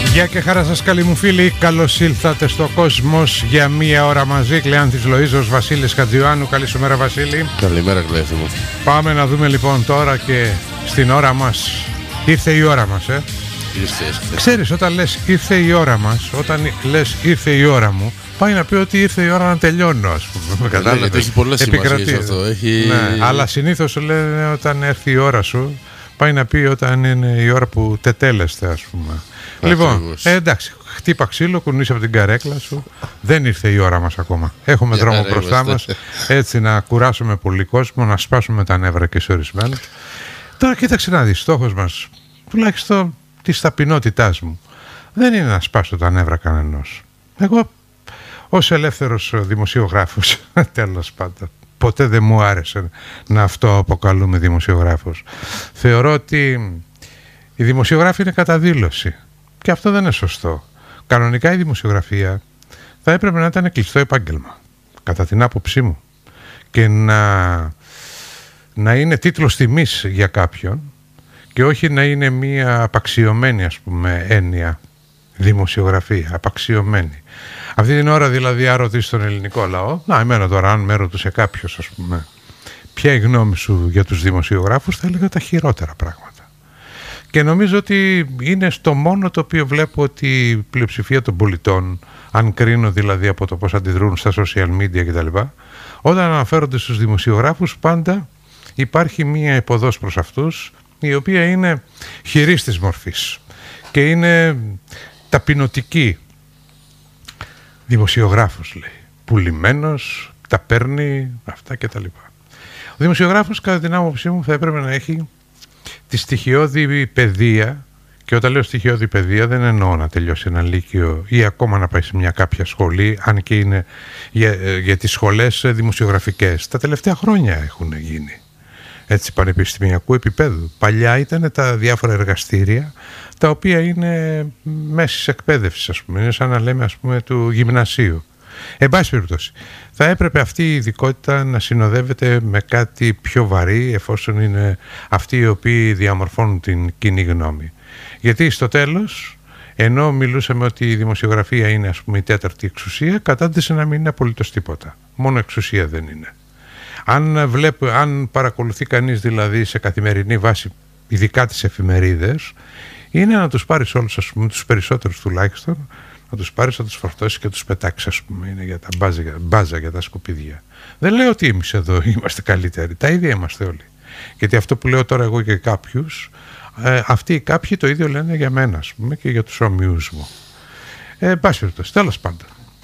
Γεια και χαρά σας καλοί μου φίλοι, καλώς ήλθατε στο Κόσμος για μία ώρα μαζί. Κλεάνθης Λοΐζος, Βασίλης Χατζιωάννου. Καλή σου μέρα Βασίλη. Καλημέρα Κλεάνθη μου. Πάμε να δούμε λοιπόν τώρα και στην ώρα μας. Ήρθε η ώρα μας, Ήρθε. Ξέρεις, όταν λες ήρθε η ώρα μας, όταν λες ήρθε η ώρα μου, πάει να πει ότι ήρθε η ώρα να τελειώνω, ας πούμε. Κατάλαβες. Γιατί έχει πολλές σημασίες αυτό. Ναι, αλλά συνήθως σου λένε όταν έρθει η ώρα σου, πάει να πει όταν είναι η ώρα που τετέλεστε, ας πούμε. Λοιπόν, εντάξει, χτύπα ξύλο, κουνήσει από την καρέκλα σου. Δεν ήρθε η ώρα μας ακόμα. Έχουμε δρόμο μπροστά μας. Έτσι να κουράσουμε πολύ κόσμο, να σπάσουμε τα νεύρα και σε ορισμένους. Τώρα κοίταξε να δεις, στόχος μας, τουλάχιστον της ταπεινότητάς μου, δεν είναι να σπάσω τα νεύρα κανενός. Εγώ ως ελεύθερος δημοσιογράφος, τέλος πάντων, ποτέ δεν μου άρεσε να αυτό αποκαλούμε δημοσιογράφος. Θεωρώ ότι η δημοσιογράφη είναι κατά δήλωση. Και αυτό δεν είναι σωστό. Κανονικά η δημοσιογραφία θα έπρεπε να ήταν κλειστό επάγγελμα, κατά την άποψή μου, και να είναι τίτλος τιμής για κάποιον και όχι να είναι μία απαξιωμένη, ας πούμε, έννοια δημοσιογραφία, απαξιωμένη. Αυτή την ώρα δηλαδή, αν ρωτήσει τον ελληνικό λαό, εμένα τώρα αν με ρωτούσε κάποιος, ας πούμε, ποια είναι η γνώμη σου για τους δημοσιογράφους, θα έλεγα τα χειρότερα πράγματα. Και νομίζω ότι είναι στο μόνο το οποίο βλέπω ότι η πλειοψηφία των πολιτών, αν κρίνω δηλαδή από το πώς αντιδρούν στα social media κτλ., όταν αναφέρονται στους δημοσιογράφους πάντα υπάρχει μία υποδός προς αυτούς, η οποία είναι χειρής της μορφής και είναι ταπεινωτική. Δημοσιογράφος λέει, πουλημένος, τα παίρνει, αυτά κτλ. Ο δημοσιογράφος κατά την άποψή μου θα έπρεπε να έχει τη στοιχειώδη παιδεία, και όταν λέω στοιχειώδη παιδεία δεν εννοώ να τελειώσει ένα λύκειο ή ακόμα να πάει σε μια κάποια σχολή, αν και είναι για τις σχολές δημοσιογραφικές. Τα τελευταία χρόνια έχουν γίνει έτσι πανεπιστημιακού επίπεδου. Παλιά ήταν τα διάφορα εργαστήρια τα οποία είναι μέσης εκπαίδευσης, ας πούμε. Είναι σαν να λέμε, ας πούμε, του γυμνασίου. Εν πάση περιπτώσει, θα έπρεπε αυτή η ειδικότητα να συνοδεύεται με κάτι πιο βαρύ, εφόσον είναι αυτοί οι οποίοι διαμορφώνουν την κοινή γνώμη. Γιατί στο τέλος, ενώ μιλούσαμε ότι η δημοσιογραφία είναι, ας πούμε, η τέταρτη εξουσία, κατάντησε να μην είναι απολύτως τίποτα. Μόνο εξουσία δεν είναι. Αν παρακολουθεί κανείς δηλαδή σε καθημερινή βάση, ειδικά τις εφημερίδες, είναι να τους πάρεις όλους, ας πούμε, τους περισσότερους τουλάχιστον, να τους πάρεις, να τους φορτώσεις και να τους πετάξεις, ας πούμε, είναι για τα μπάζα για τα σκουπίδια. Δεν λέω ότι εμείς εδώ είμαστε καλύτεροι, τα ίδια είμαστε όλοι. Γιατί αυτό που λέω τώρα εγώ και κάποιους, αυτοί οι κάποιοι το ίδιο λένε για μένα, ας πούμε, και για τους ομοιούς μου. Πάση περιπτώσει, τέλος πάντων.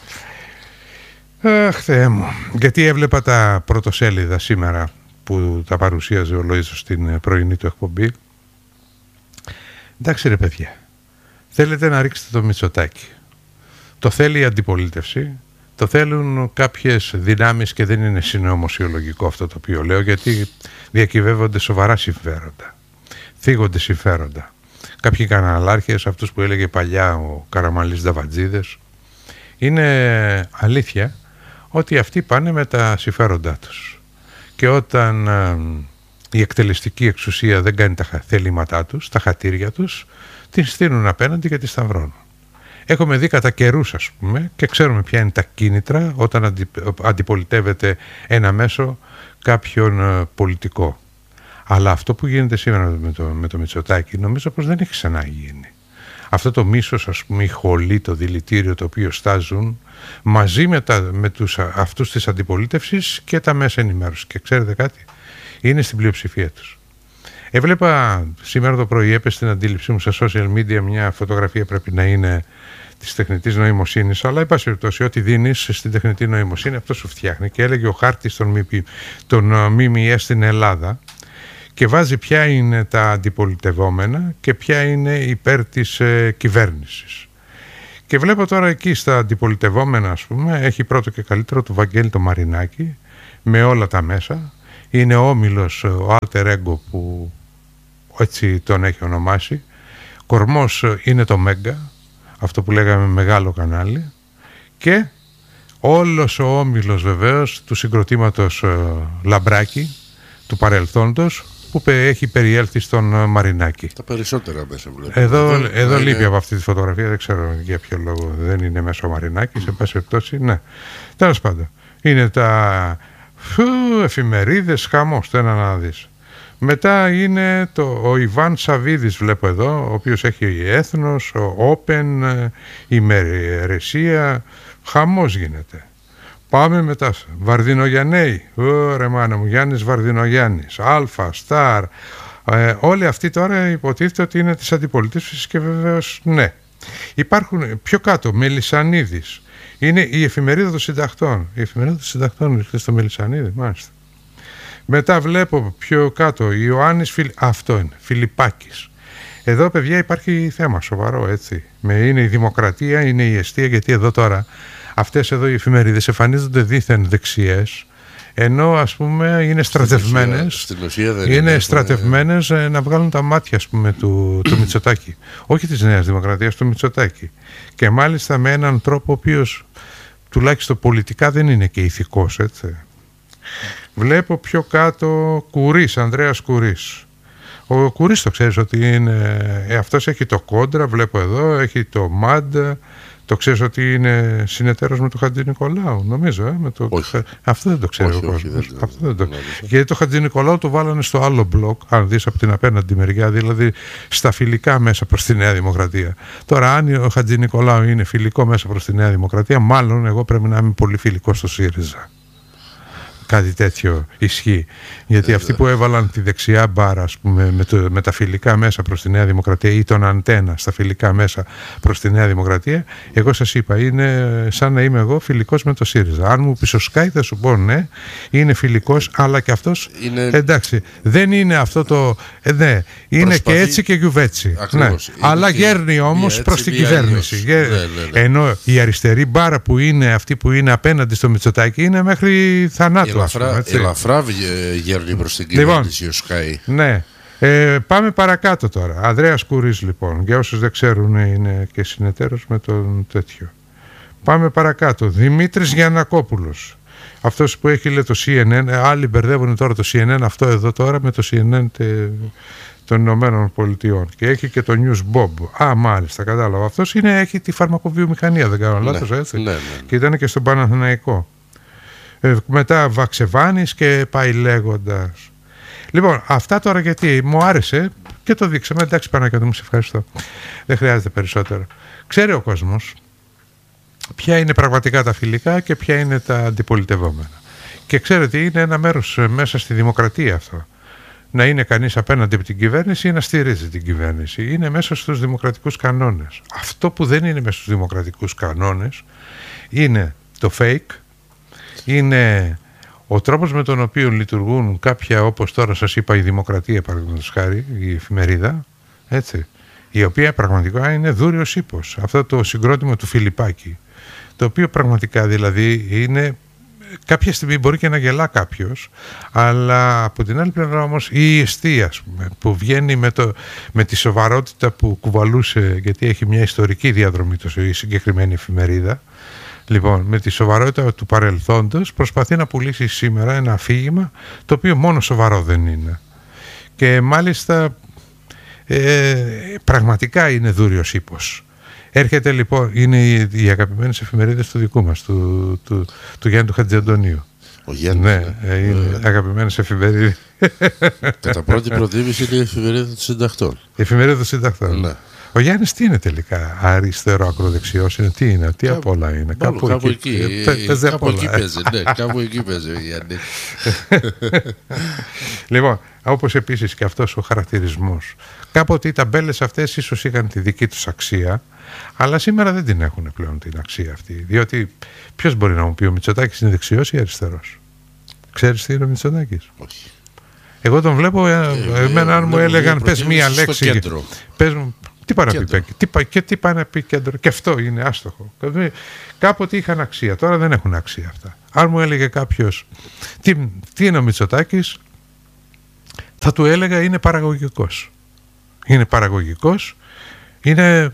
Αχ, Θεέ μου, γιατί έβλεπα τα πρωτοσέλιδα σήμερα που τα παρουσίαζε ο Λοΐζος στην πρωινή του εκπομπή. Εντάξει ρε παιδιά, θέλετε να ρίξετε το Μητσοτάκη. Το θέλει η αντιπολίτευση, το θέλουν κάποιες δυνάμεις και δεν είναι συνωμοσιολογικό αυτό το οποίο λέω, γιατί διακυβεύονται σοβαρά συμφέροντα, θίγονται συμφέροντα. Κάποιοι καναλάρχες, αυτούς που έλεγε παλιά ο Καραμανλής Νταβατζίδες, είναι αλήθεια ότι αυτοί πάνε με τα συμφέροντά τους. Και όταν η εκτελεστική εξουσία δεν κάνει τα θελήματά τους, τα χατήρια τους, την στείλουν απέναντι και τη σταυρώνουν. Έχουμε δει κατά καιρούς, ας πούμε, και ξέρουμε ποια είναι τα κίνητρα όταν αντιπολιτεύεται ένα μέσο κάποιον πολιτικό. Αλλά αυτό που γίνεται σήμερα με το Μητσοτάκη νομίζω πως δεν έχει ξαναγίνει. Αυτό το μίσος, ας πούμε, η χολή, το δηλητήριο το οποίο στάζουν μαζί με αυτούς της αντιπολίτευσης και τα μέσα ενημέρωσης. Και ξέρετε κάτι, είναι στην πλειοψηφία τους. Έβλεπα σήμερα το πρωί, έπεσε στην αντίληψή μου στα social media μια φωτογραφία, πρέπει να είναι της τεχνητής νοημοσύνης, αλλά εν πάση περιπτώσει, ό,τι δίνεις στην τεχνητή νοημοσύνη αυτό σου φτιάχνει, και έλεγε ο χάρτης των ΜΜΕ στην Ελλάδα και βάζει ποια είναι τα αντιπολιτευόμενα και ποια είναι υπέρ της κυβέρνησης. Και βλέπω τώρα εκεί στα αντιπολιτευόμενα, ας πούμε, έχει πρώτο και καλύτερο του Βαγγέλη το Μαρινάκη με όλα τα μέσα. Είναι ο όμιλος, ο alter ego που έτσι τον έχει ονομάσει. Κορμός είναι το Μέγκα, αυτό που λέγαμε μεγάλο κανάλι. Και όλος ο όμιλος βεβαίως του συγκροτήματος Λαμπράκη, του παρελθόντος, που έχει περιέλθει στον Μαρινάκη. Τα περισσότερα μέσα βλέπω. Εδώ λείπει από αυτή τη φωτογραφία, δεν ξέρω για ποιο λόγο δεν είναι μέσα ο Μαρινάκης, σε πάση περιπτώσει, ναι. Τέλος πάντων, είναι τα εφημερίδες, χαμός, το ένα να δεις. Μετά είναι ο Ιβάν Σαβίδης, βλέπω εδώ, ο οποίος έχει Έθνος, ο Open, η Μερεσία, χαμός γίνεται. Πάμε μετά, Βαρδινογιαννέη, ωραία μάνα μου, Γιάννης Βαρδινογιάννης, Αλφα, Σταρ, όλοι αυτοί τώρα υποτίθεται ότι είναι της αντιπολίτευσης και βεβαίως ναι. Υπάρχουν πιο κάτω, Μελισσανίδης, είναι η εφημερίδα των συντακτών. Η εφημερίδα των συντακτών είναι στο Μελισσανίδη, μάλιστα. Μετά βλέπω πιο κάτω, Ιωάννης αυτό είναι, Φιλιππάκης. Εδώ, παιδιά, υπάρχει θέμα σοβαρό, έτσι. Είναι η Δημοκρατία, είναι η Εστία, γιατί εδώ τώρα αυτές εδώ οι εφημερίδες εμφανίζονται δήθεν δεξιές, ενώ ας πούμε είναι στρατευμένες, είναι στρατευμένες να βγάλουν τα μάτια, ας πούμε, του Μητσοτάκη. Όχι της Νέας Δημοκρατίας, του Μητσοτάκη. Και μάλιστα με έναν τρόπο ο οποίος τουλάχιστον πολιτικά δεν είναι και ηθικός, έτσι. Βλέπω πιο κάτω Κουρής, Ανδρέας Κουρής. Ο Κουρής το ξέρεις ότι είναι, αυτός έχει το Κόντρα, βλέπω εδώ, έχει το ΜΑΝΤ, το ξέρεις ότι είναι συνεταίρος με τον Χατζηνικολάου, νομίζω. Αυτό δεν το ξέρει ο κόσμος. Γιατί το Χατζηνικολάου το βάλανε στο άλλο μπλοκ, αν δεις από την απέναντι μεριά, δηλαδή στα φιλικά μέσα προς τη Νέα Δημοκρατία. Τώρα, αν ο Χατζηνικολάου είναι φιλικό μέσα προς τη Νέα Δημοκρατία, μάλλον εγώ πρέπει να είμαι πολύ φιλικό στο ΣΥΡΙΖΑ. Κάτι τέτοιο ισχύει. Γιατί αυτοί που έβαλαν τη δεξιά μπάρα, ας πούμε, με τα φιλικά μέσα προς τη Νέα Δημοκρατία ή τον αντένα στα φιλικά μέσα προς τη Νέα Δημοκρατία, εγώ σας είπα, είναι σαν να είμαι εγώ φιλικός με το ΣΥΡΙΖΑ. Αν μου πεις ο Σκάι θα σου πω ναι, είναι φιλικός, αλλά και αυτός εντάξει, δεν είναι αυτό το. Ναι, είναι και έτσι και γιουβέτσι. Ναι. Αλλά γέρνει όμως προς την κυβέρνηση. Ενώ η αριστερή μπάρα που είναι αυτή που είναι απέναντι στο Μητσοτάκη είναι μέχρι θανάτου. Ελαφρά γέρνει προς την κυβέρνηση ο Σκάι. Ναι. Πάμε παρακάτω τώρα. Ανδρέας Κουρής, λοιπόν. Για όσους δεν ξέρουν, είναι και συνεταίρος με τον τέτοιο. Πάμε παρακάτω. Δημήτρης Γιαννακόπουλος. Αυτός που έχει, λέει, το CNN. Άλλοι μπερδεύουν τώρα το CNN αυτό εδώ τώρα με το CNN των Ηνωμένων Πολιτειών. Και έχει και το News Bob. Μάλιστα, κατάλαβα. Αυτός έχει τη φαρμακοβιομηχανία, δεν κάνω λάθος, έτσι. Ναι. Και ήταν και στον Παναθηναϊκό. Μετά Βαξεβάνης και πάει λέγοντας. Λοιπόν, αυτά τώρα γιατί μου άρεσε και το δείξαμε. Εντάξει, Παναγιώτη μου, σε ευχαριστώ. Δεν χρειάζεται περισσότερο. Ξέρει ο κόσμος ποια είναι πραγματικά τα φιλικά και ποια είναι τα αντιπολιτευόμενα. Και ξέρετε, είναι ένα μέρος μέσα στη δημοκρατία αυτό. Να είναι κανείς απέναντι από την κυβέρνηση ή να στηρίζει την κυβέρνηση. Είναι μέσα στους δημοκρατικούς κανόνες. Αυτό που δεν είναι μέσα στους δημοκρατικούς κανόνες είναι το fake. Είναι ο τρόπος με τον οποίο λειτουργούν κάποια, όπως τώρα σας είπα, η Δημοκρατία, παραδείγματος χάρη, η εφημερίδα, έτσι, η οποία πραγματικά είναι δούριος ύπος. Αυτό το συγκρότημα του Φιλιππάκη, το οποίο πραγματικά δηλαδή είναι, κάποια στιγμή μπορεί και να γελά κάποιος, αλλά από την άλλη πλευρά όμως η εστία, ας πούμε, που βγαίνει με τη σοβαρότητα που κουβαλούσε, γιατί έχει μια ιστορική διαδρομή η συγκεκριμένη εφημερίδα. Λοιπόν, με τη σοβαρότητα του παρελθόντος προσπαθεί να πουλήσει σήμερα ένα αφήγημα το οποίο μόνο σοβαρό δεν είναι. Και μάλιστα πραγματικά είναι δούριος ύπος. Έρχεται λοιπόν, είναι οι αγαπημένες εφημερίδες του δικού μας, του Γιάννη του Χατζηαντονίου. Ο Γιάννης. Ναι, είναι αγαπημένες εφημερίδες. Κατά πρώτη προτίμηση είναι η εφημερίδα των συντακτών. Η εφημερίδα των συντακτών. Ναι. Ο Γιάννης τι είναι τελικά, αριστερό ακροδεξιός είναι, τι είναι, τι απ' όλα είναι. Κάπου εκεί παίζει, ναι, κάπου εκεί παίζει ο Γιάννης. Λοιπόν, όπως επίσης και αυτός ο χαρακτηρισμός. Κάποτε οι ταμπέλες αυτές ίσως είχαν τη δική τους αξία, αλλά σήμερα δεν την έχουν πλέον την αξία αυτή. Διότι ποιος μπορεί να μου πει, ο Μητσοτάκης είναι δεξιός ή αριστερός? Ξέρεις τι είναι ο Μητσοτάκης? Όχι. Εγώ τον βλέπω, εμένα αν μου έλεγαν πες μία λέξη, πες μου, τι πάει να πει κέντρο, και αυτό είναι άστοχο. Κάποτε είχαν αξία, τώρα δεν έχουν αξία αυτά. Αν μου έλεγε κάποιος τι είναι ο Μητσοτάκης, θα του έλεγα είναι παραγωγικός. Είναι παραγωγικός, είναι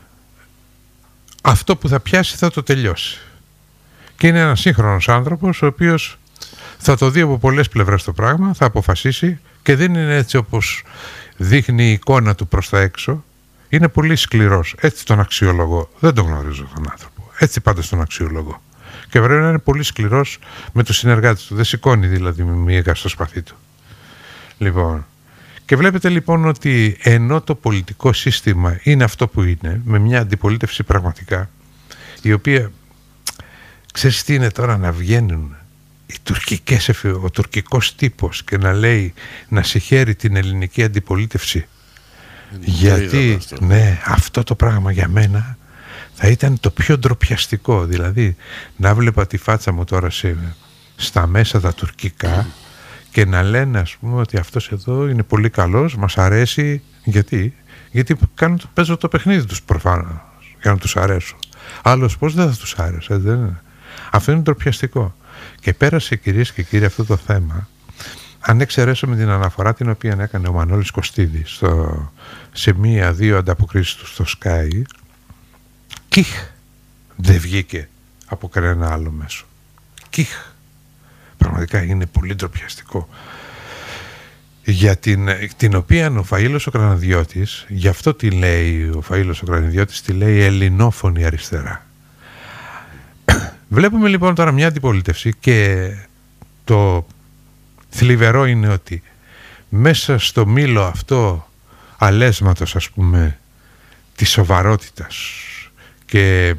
αυτό που θα πιάσει θα το τελειώσει. Και είναι ένας σύγχρονος άνθρωπος ο οποίος θα το δει από πολλές πλευρές το πράγμα, θα αποφασίσει Και δεν είναι έτσι όπως δείχνει η εικόνα του προς τα έξω. Είναι πολύ σκληρός. Έτσι τον αξιολογώ. Δεν τον γνωρίζω τον άνθρωπο. Έτσι πάντως τον αξιολογώ. Και πρέπει να είναι πολύ σκληρός με τους συνεργάτες του. Δεν σηκώνει δηλαδή με μύγα στο σπαθί του. Λοιπόν, και βλέπετε λοιπόν ότι ενώ το πολιτικό σύστημα είναι αυτό που είναι, με μια αντιπολίτευση πραγματικά, η οποία, ξέρεις τι είναι τώρα, να βγαίνουν ο τουρκικός τύπος και να λέει, να συγχαίρει την ελληνική αντιπολίτευση, γιατί ναι, αυτό το πράγμα για μένα θα ήταν το πιο ντροπιαστικό. Δηλαδή να βλέπα τη φάτσα μου τώρα στα μέσα τα τουρκικά και να λένε, ας πούμε, ότι αυτός εδώ είναι πολύ καλός, μας αρέσει. Γιατί παίζω το παιχνίδι τους προφανώς για να τους αρέσω. Άλλος πώς δεν θα τους άρεσε, δεν είναι? Αυτό είναι ντροπιαστικό. Και πέρασε, κυρίες και κύριοι, αυτό το θέμα, αν εξαιρέσουμε την αναφορά την οποία έκανε ο Μανώλης Κωστίδης σε μία-δύο ανταποκρίσεις του στο Sky, κιχ δεν βγήκε από κανένα άλλο μέσο. Κιχ. Πραγματικά είναι πολύ ντροπιαστικό. Για την οποία ο Φαΐλος ο Κραναδιώτης, γι' αυτό τη λέει ο Φαΐλος ο Κραναδιώτης, τη λέει ελληνόφωνη αριστερά. Βλέπουμε λοιπόν τώρα μια αντιπολίτευση και το θλιβερό είναι ότι μέσα στο μήλο αυτό αλέσματος, ας πούμε, της σοβαρότητας και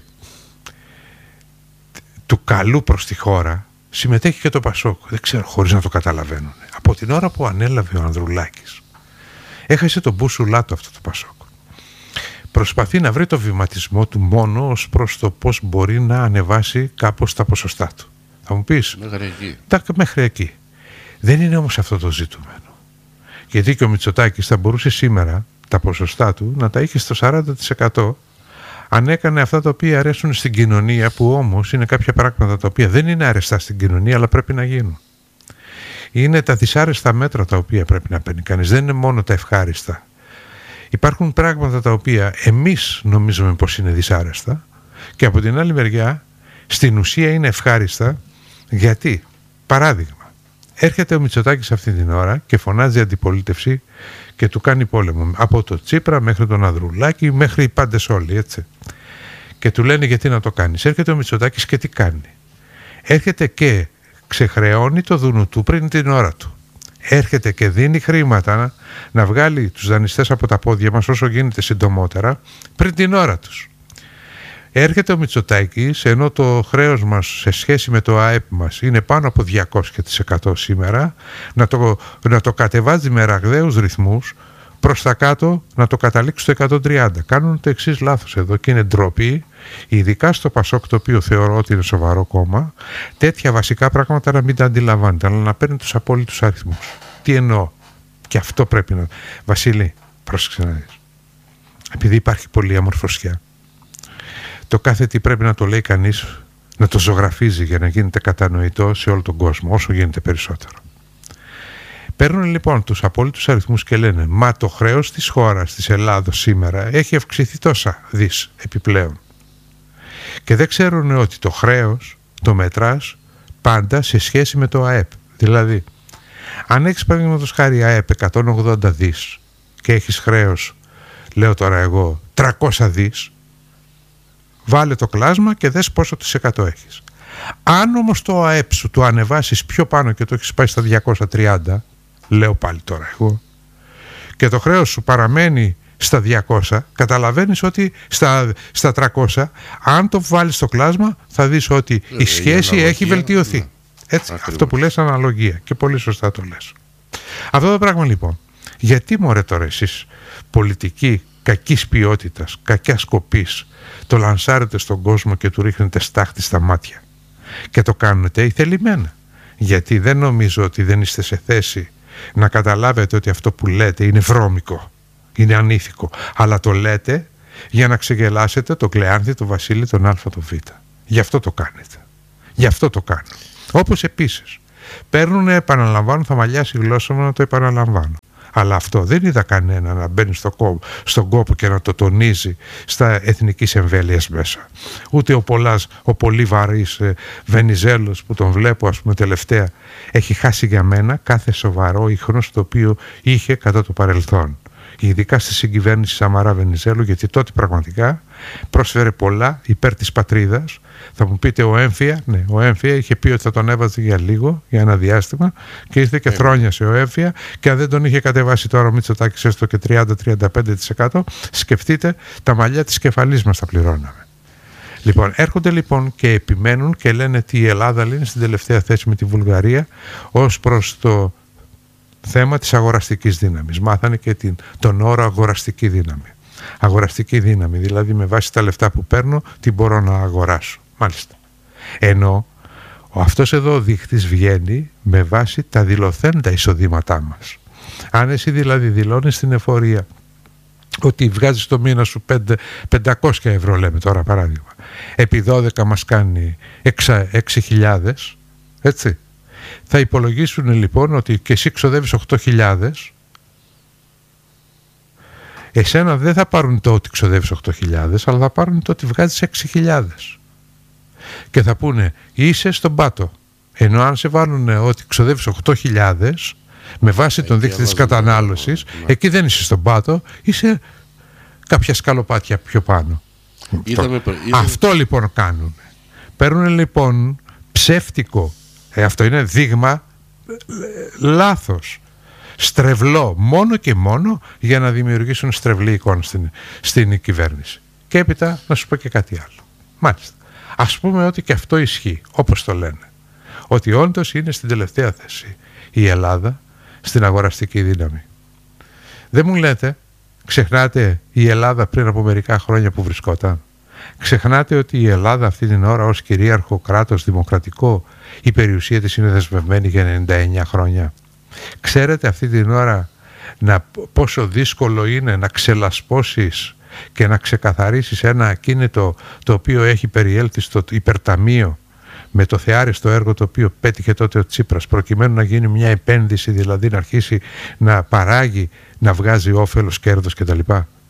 του καλού προς τη χώρα συμμετέχει και το Πασόκ. Δεν ξέρω, χωρίς να το καταλαβαίνουν. Από την ώρα που ανέλαβε ο Ανδρουλάκης, έχασε τον μπούσουλά του αυτό το Πασόκ. Προσπαθεί να βρει το βηματισμό του μόνο ως προς το πώς μπορεί να ανεβάσει κάπως τα ποσοστά του. Θα μου πεις, μέχρι εκεί. Δεν είναι όμως αυτό το ζητούμενο. Γιατί και ο Μητσοτάκης θα μπορούσε σήμερα τα ποσοστά του να τα είχε στο 40% αν έκανε αυτά τα οποία αρέσουν στην κοινωνία, που όμως είναι κάποια πράγματα τα οποία δεν είναι αρεστά στην κοινωνία αλλά πρέπει να γίνουν. Είναι τα δυσάρεστα μέτρα τα οποία πρέπει να παίρνει κανείς, δεν είναι μόνο τα ευχάριστα. Υπάρχουν πράγματα τα οποία εμείς νομίζουμε πως είναι δυσάρεστα και από την άλλη μεριά στην ουσία είναι ευχάριστα. Γιατί, παράδειγμα, έρχεται ο Μητσοτάκης αυτή την ώρα και φωνάζει αντιπολίτευση και του κάνει πόλεμο από το Τσίπρα μέχρι τον Ανδρουλάκη μέχρι οι πάντες όλοι, έτσι. Και του λένε γιατί να το κάνεις. Έρχεται ο Μητσοτάκης και τι κάνει? Έρχεται και ξεχρεώνει το δουνουτού πριν την ώρα του. Έρχεται και δίνει χρήματα να βγάλει τους δανειστές από τα πόδια μας όσο γίνεται συντομότερα πριν την ώρα τους. Έρχεται ο Μητσοτάκης, ενώ το χρέος μας σε σχέση με το ΑΕΠ μας είναι πάνω από 200% σήμερα, να το κατεβάζει με ραγδαίους ρυθμούς προς τα κάτω, να το καταλήξει στο 130. Κάνουν το εξής λάθος εδώ και είναι ντροπή, ειδικά στο Πασόκ, το οποίο θεωρώ ότι είναι σοβαρό κόμμα, τέτοια βασικά πράγματα να μην τα αντιλαμβάνεται, αλλά να παίρνει τους απόλυτους αριθμούς. Τι εννοώ? Και αυτό πρέπει να... Βασίλη, πρόσεξε να δεις. Επειδή υπάρχει πολλή αμορφωσιά, το κάθε τι πρέπει να το λέει κανείς, να το ζωγραφίζει για να γίνεται κατανοητό σε όλο τον κόσμο, όσο γίνεται περισσότερο. Παίρνουν λοιπόν τους απόλυτους αριθμούς και λένε, μα το χρέος της χώρας, της Ελλάδος σήμερα, έχει αυξηθεί τόσα δις επιπλέον. Και δεν ξέρουν ότι το χρέος το μετράς πάντα σε σχέση με το ΑΕΠ. Δηλαδή, αν έχεις παραδείγματος χάρη ΑΕΠ 180 δις και έχεις χρέος, λέω τώρα εγώ, 300 δις, βάλε το κλάσμα και δες πόσο της 100 έχεις. Αν όμως το ΑΕΠ σου το ανεβάσεις πιο πάνω και το έχεις πάει στα 230, λέω πάλι τώρα εγώ, και το χρέος σου παραμένει στα 200, καταλαβαίνεις ότι στα 300, αν το βάλεις στο κλάσμα θα δεις ότι η σχέση έχει βελτιωθεί. Ναι. Έτσι, αυτό που λες αναλογία, και πολύ σωστά το λες. Αυτό το πράγμα λοιπόν, γιατί μωρέ τώρα εσείς πολιτικοί κακής ποιότητας, κακιάς κοπής, το λανσάρετε στον κόσμο και του ρίχνετε στάχτη στα μάτια και το κάνετε ηθελημένα? Γιατί δεν νομίζω ότι δεν είστε σε θέση να καταλάβετε ότι αυτό που λέτε είναι βρώμικο, είναι ανήθικο, αλλά το λέτε για να ξεγελάσετε το Κλεάνθη, το Βασίλη, τον Α, τον Β. Γι' αυτό το κάνετε. Γι' αυτό το κάνουν. Όπως επίσης παίρνουν, επαναλαμβάνω, θα μαλλιάσει η γλώσσα μου να το επαναλαμβάνω, Αλλά αυτό δεν είδα κανένα να μπαίνει στον κόπο και να το τονίζει στα εθνικής εμβέλειας μέσα. Ούτε ο πολύ βαρύς Βενιζέλος που τον βλέπω ας πούμε τελευταία έχει χάσει για μένα κάθε σοβαρό ίχνος το οποίο είχε κατά το παρελθόν. Ειδικά στη συγκυβέρνηση Σαμαρά Βενιζέλου, γιατί τότε πραγματικά πρόσφερε πολλά υπέρ της πατρίδας. Θα μου πείτε ο Έμφυα, ναι, ο Έμφυα είχε πει ότι θα τον έβαζε για λίγο, για ένα διάστημα, και ήρθε και θρόνιασε ο Έμφυα, και αν δεν τον είχε κατεβάσει τώρα ο Μητσοτάκης έστω και 30-35%, σκεφτείτε τα μαλλιά της κεφαλής μας τα πληρώναμε. Λοιπόν, έρχονται λοιπόν και επιμένουν και λένε ότι η Ελλάδα είναι στην τελευταία θέση με τη Βουλγαρία ως προς το θέμα της αγοραστικής δύναμης. Μάθανε και τον όρο αγοραστική δύναμη. Αγοραστική δύναμη, δηλαδή με βάση τα λεφτά που παίρνω, τι μπορώ να αγοράσω. Μάλιστα. Ενώ αυτός εδώ ο δείχτης βγαίνει με βάση τα δηλωθέντα εισοδήματά μας. Αν εσύ δηλαδή δηλώνεις στην εφορία ότι βγάζεις το μήνα σου 500 ευρώ, λέμε τώρα παράδειγμα, επί 12 μας κάνει 6.000, έτσι. Θα υπολογίσουν λοιπόν ότι και εσύ ξοδεύεις 8.000, εσένα δεν θα πάρουν το ότι ξοδεύεις 8.000, αλλά θα πάρουν το ότι βγάζεις 6.000. Και θα πούνε είσαι στον πάτο. Ενώ αν σε βάλουν ότι ξοδεύεις 8.000 με βάση τον δείκτη της κατανάλωσης, εκεί δεν είσαι στον πάτο, είσαι κάποια σκαλοπάτια πιο πάνω. Αυτό λοιπόν κάνουν. Παίρνουν λοιπόν ψεύτικο, αυτό είναι δείγμα λάθος, στρεβλό, μόνο και μόνο για να δημιουργήσουν στρεβλή εικόνα στην κυβέρνηση. Και έπειτα να σου πω και κάτι άλλο. Μάλιστα. Ας πούμε ότι και αυτό ισχύει, όπως το λένε. Ότι όντως είναι στην τελευταία θέση η Ελλάδα στην αγοραστική δύναμη. Δεν μου λέτε, ξεχνάτε η Ελλάδα πριν από μερικά χρόνια που βρισκόταν. Ξεχνάτε ότι η Ελλάδα αυτή την ώρα ως κυρίαρχο κράτος δημοκρατικό, η περιουσία της είναι δεσμευμένη για 99 χρόνια. Ξέρετε αυτή την ώρα πόσο δύσκολο είναι να ξελασπώσεις και να ξεκαθαρίσεις ένα ακίνητο το οποίο έχει περιέλθει στο υπερταμείο με το θεάριστο έργο το οποίο πέτυχε τότε ο Τσίπρας, προκειμένου να γίνει μια επένδυση, δηλαδή να αρχίσει να παράγει, να βγάζει όφελος, κέρδος κτλ.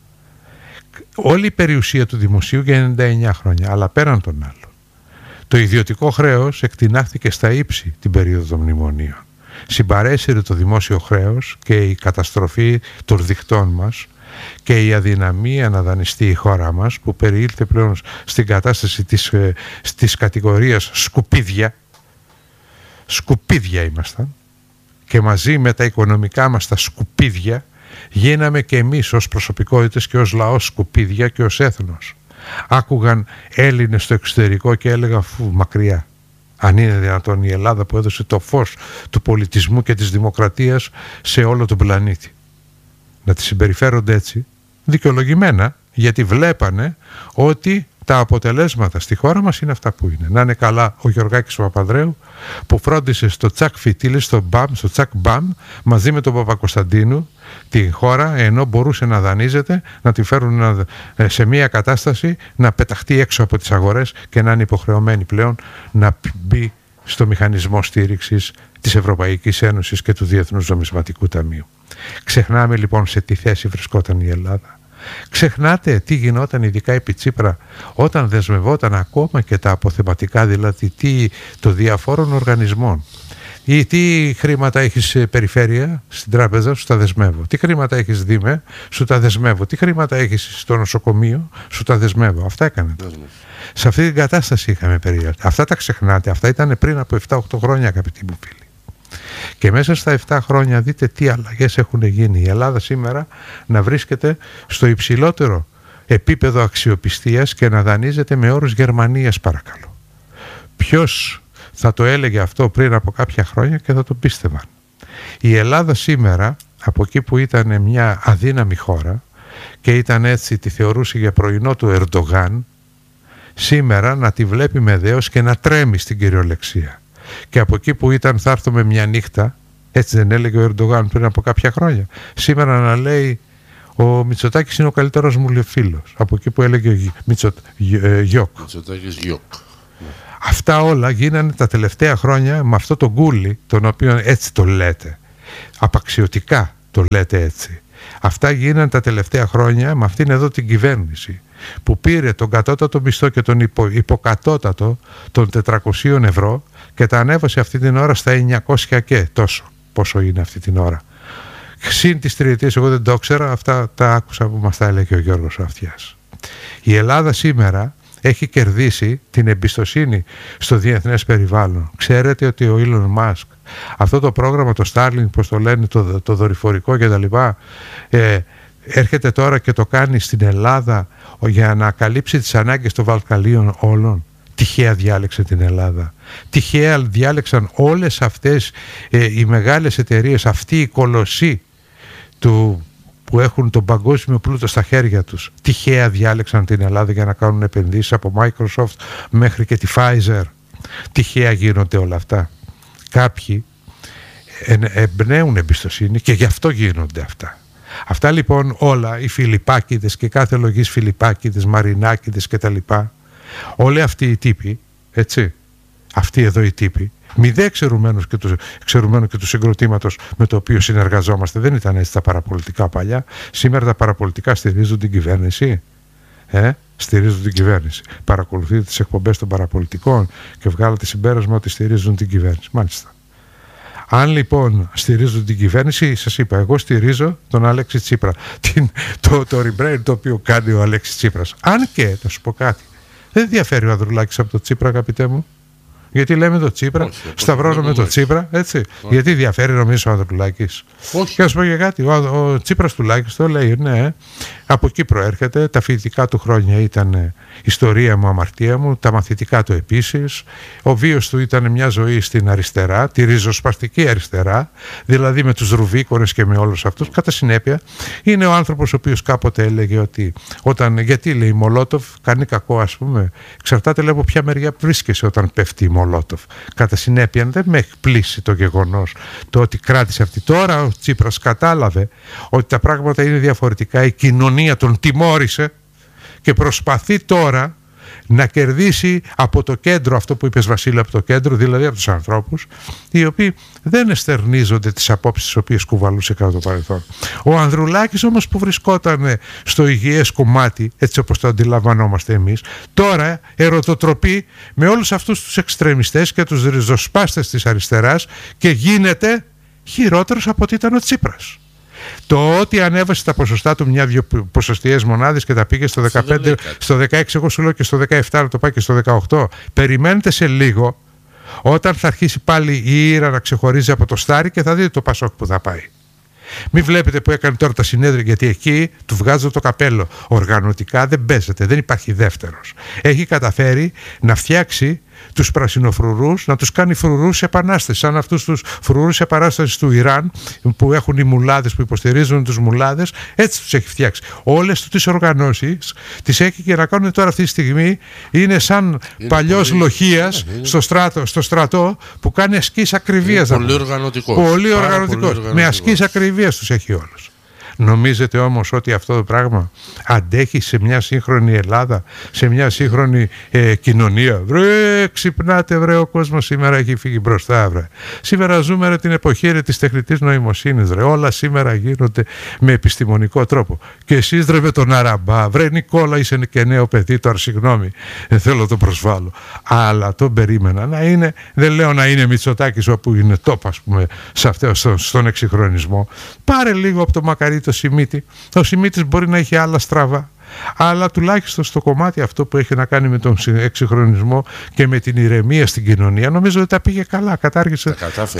Όλη η περιουσία του δημοσίου για 99 χρόνια, αλλά πέραν των άλλων. Το ιδιωτικό χρέος εκτινάχθηκε στα ύψη την περίοδο των μνημονίων. Συμπαρέσυρε το δημόσιο χρέος και η καταστροφή των δικτών μας και η αδυναμία να δανειστεί η χώρα μας, που περιήλθε πλέον στην κατάσταση της κατηγορίας σκουπίδια. Σκουπίδια ήμασταν, και μαζί με τα οικονομικά μας τα σκουπίδια γίναμε και εμείς ως προσωπικότητες και ως λαός σκουπίδια και ως έθνος. Άκουγαν Έλληνες στο εξωτερικό και έλεγαν μακριά. Αν είναι δυνατόν η Ελλάδα που έδωσε το φως του πολιτισμού και της δημοκρατίας σε όλο τον πλανήτη. Να τη συμπεριφέρονται έτσι, δικαιολογημένα, γιατί βλέπανε ότι τα αποτελέσματα στη χώρα μας είναι αυτά που είναι. Να είναι καλά ο Γιωργάκης ο Παπανδρέου που φρόντισε στο τσακ φιτίλι, στο τσακ μπαμ, μαζί με τον Παπακοσταντίνου την χώρα, ενώ μπορούσε να δανείζεται, να τη φέρουν σε μια κατάσταση να πεταχτεί έξω από τις αγορές και να είναι υποχρεωμένη πλέον να μπει στο μηχανισμό στήριξης της Ευρωπαϊκής Ένωσης και του Διεθνούς Νομισματικού Ταμείου. Ξεχνάμε λοιπόν σε τι θέση βρισκόταν η Ελλάδα. Ξεχνάτε τι γινόταν ειδικά επί Τσίπρα όταν δεσμευόταν ακόμα και τα αποθεματικά, δηλαδή των διαφόρων οργανισμών. Ή τι χρήματα έχεις περιφέρεια στην τράπεζα, σου τα δεσμεύω. Τι χρήματα έχεις δήμε, σου τα δεσμεύω. Τι χρήματα έχεις στο νοσοκομείο, σου τα δεσμεύω. Αυτά έκανε. Σε αυτή την κατάσταση είχαμε περιέλθει. Αυτά τα ξεχνάτε. Αυτά ήταν πριν από 7-8 χρόνια, αγαπητοί μου φίλοι. Και μέσα στα 7 χρόνια δείτε τι αλλαγές έχουν γίνει. Η Ελλάδα σήμερα να βρίσκεται στο υψηλότερο επίπεδο αξιοπιστίας και να δανείζεται με όρους Γερμανίας, παρακαλώ. Ποιος θα το έλεγε αυτό πριν από κάποια χρόνια και θα το πίστευαν. Η Ελλάδα σήμερα, από εκεί που ήταν μια αδύναμη χώρα και ήταν έτσι, τη θεωρούσε για πρωινό του Ερντογάν, σήμερα να τη βλέπει με δέος και να τρέμει στην κυριολεξία. Και από εκεί που ήταν θα έρθω με μια νύχτα, έτσι δεν έλεγε ο Ερντογάν πριν από κάποια χρόνια, σήμερα να λέει ο Μητσοτάκης είναι ο καλύτερος μου φίλος. Από εκεί που έλεγε Γιώκ. Μητσοτάκης Γιώκ. Αυτά όλα γίνανε τα τελευταία χρόνια με αυτό το γκούλι, τον οποίο έτσι το λέτε, απαξιωτικά, το λέτε έτσι. Αυτά γίνανε τα τελευταία χρόνια με αυτήν εδώ την κυβέρνηση που πήρε τον κατώτατο μισθό και τον υποκατώτατο των 400 ευρώ και τα ανέβασε αυτή την ώρα στα 900 και τόσο πόσο είναι αυτή την ώρα. Συν τις τριετίες, εγώ δεν το ήξερα, αυτά τα άκουσα που μας τα έλεγε ο Γιώργος Αυτιάς. Η Ελλάδα σήμερα έχει κερδίσει την εμπιστοσύνη στο διεθνές περιβάλλον. Ξέρετε ότι ο Elon Musk, αυτό το πρόγραμμα, το Starlink, πώς το λένε, το δορυφορικό κτλ., έρχεται τώρα και το κάνει στην Ελλάδα για να καλύψει τις ανάγκες των Βαλκανίων όλων. Τυχαία διάλεξε την Ελλάδα. Τυχαία διάλεξαν όλες αυτές οι μεγάλες εταιρείες, αυτοί οι κολοσσοί που έχουν τον παγκόσμιο πλούτο στα χέρια τους. Τυχαία διάλεξαν την Ελλάδα για να κάνουν επενδύσεις, από Microsoft μέχρι και τη Pfizer. Τυχαία γίνονται όλα αυτά. Κάποιοι εμπνέουν εμπιστοσύνη και γι' αυτό γίνονται αυτά. Αυτά λοιπόν όλα, οι Φιλιππάκηδες και κάθε λογής Φιλιππάκηδες, Μαρινάκηδες κτλ. Όλοι αυτοί οι τύποι, έτσι, αυτοί εδώ οι τύποι, μη δε εξαιρουμένου και του συγκροτήματος με το οποίο συνεργαζόμαστε, δεν ήταν έτσι τα παραπολιτικά παλιά. Σήμερα τα παραπολιτικά στηρίζουν την κυβέρνηση. Στηρίζουν την κυβέρνηση. Παρακολουθείτε τις εκπομπές των παραπολιτικών και βγάλατε συμπέρασμα ότι στηρίζουν την κυβέρνηση. Μάλιστα. Αν λοιπόν στηρίζουν την κυβέρνηση, σας είπα, εγώ στηρίζω τον Αλέξη Τσίπρα. Το rebrand το οποίο κάνει ο Αλέξης Τσίπρας. Αν και, θα σου πω κάτι, δεν διαφέρει ο Ανδρουλάκης από το Τσίπρα, αγαπητέ μου. Γιατί λέμε το Τσίπρα, σταυρώνουμε το Τσίπρα, έτσι. Γιατί διαφέρει, νομίζω, ο Ανδρουλάκης. Και να σου πω για κάτι, ο Τσίπρας τουλάχιστον λέει, ναι, από εκεί προέρχεται, τα φοιτητικά του χρόνια ήταν ιστορία μου, αμαρτία μου, τα μαθητικά του επίσης. Ο βίος του ήταν μια ζωή στην αριστερά, τη ριζοσπαστική αριστερά, δηλαδή με τους Ρουβίκορες και με όλους αυτούς. Κατά συνέπεια, είναι ο άνθρωπος ο οποίος κάποτε έλεγε ότι γιατί λέει Μολότοφ κάνει κακό, ας πούμε, εξαρτάται λέει από ποια μεριά βρίσκεσαι όταν πέφτει η Μολότοφ. Κατά συνέπεια, δεν με εκπλήσει το γεγονός το ότι κράτησε αυτή. Τώρα ο Τσίπρας κατάλαβε ότι τα πράγματα είναι διαφορετικά, η κοινωνία τον τιμώρησε και προσπαθεί τώρα να κερδίσει από το κέντρο, αυτό που είπες Βασίλη, από το κέντρο, δηλαδή από τους ανθρώπους οι οποίοι δεν εστερνίζονται τις απόψεις τις οποίες κουβαλούσε κατά το παρελθόν. Ο Ανδρουλάκης όμως που βρισκόταν στο υγιές κομμάτι, έτσι όπως το αντιλαμβανόμαστε εμείς, τώρα ερωτοτροπεί με όλους αυτούς τους εξτρεμιστές και τους ριζοσπάστες της αριστεράς και γίνεται χειρότερος από ό,τι ήταν ο Τσίπρας. Το ότι ανέβασε τα ποσοστά του μια-δυο ποσοστιαίες μονάδες και τα πήγε στο 15, στο 16, εγώ σου λέω και στο 17, να το πάει και στο 18. Περιμένετε σε λίγο, όταν θα αρχίσει πάλι η Ήρα να ξεχωρίζει από το Στάρι και θα δείτε το Πασόκ που θα πάει. Μην βλέπετε που έκανε τώρα τα συνέδρια, γιατί εκεί του βγάζω το καπέλο. Οργανωτικά δεν παίζεται, δεν υπάρχει δεύτερος. Έχει καταφέρει να φτιάξει τους πρασινοφρουρούς, να τους κάνει φρουρούς επανάστες, σαν αυτούς τους φρουρούς επανάστασης του Ιράν που έχουν οι μουλάδες, που υποστηρίζουν τους μουλάδες, έτσι τους έχει φτιάξει. Όλες τις οργανώσεις τις έχει και να κάνουν τώρα αυτή τη στιγμή, είναι σαν παλιός Λοχίας στο στρατό που κάνει ασκήσεις ακριβίας. Πολύ οργανωτικός. Πολύ οργανωτικός. Με ασκήσεις ακριβίας τους έχει όλους. Νομίζετε όμως ότι αυτό το πράγμα αντέχει σε μια σύγχρονη Ελλάδα, σε μια σύγχρονη κοινωνία? Βρε, ξυπνάτε βρε, ο κόσμος σήμερα έχει φύγει μπροστά βρε. Σήμερα ζούμε την εποχή της τεχνητής νοημοσύνης βρε. Όλα σήμερα γίνονται με επιστημονικό τρόπο. Και εσείς βρε με τον Αραμπά, βρε Νικόλα είσαι και νέο παιδί, τώρα συγγνώμη, δεν θέλω το προσβάλλω. Αλλά τον περίμενα να είναι, δεν λέω να είναι Μητσοτάκης όπου είναι top ας πούμε στον εξυγχρονισμό. Πάρε λίγο από το μακαρί το Σιμίτη. Ο Σιμίτης μπορεί να έχει άλλα στραβά, αλλά τουλάχιστον στο κομμάτι αυτό που έχει να κάνει με τον εξυγχρονισμό και με την ηρεμία στην κοινωνία, νομίζω ότι τα πήγε καλά. Κατάργησε